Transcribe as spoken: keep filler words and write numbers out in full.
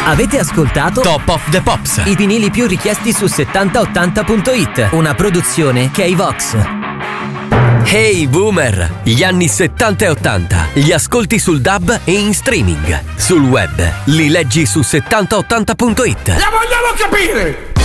Avete ascoltato Top of the Pops, i vinili più richiesti su settanta ottanta punto it, una produzione K-Vox. Hey Boomer! Gli anni settanta e ottanta li ascolti sul D A B e in streaming. Sul web li leggi su settanta ottanta punto it. La vogliamo capire!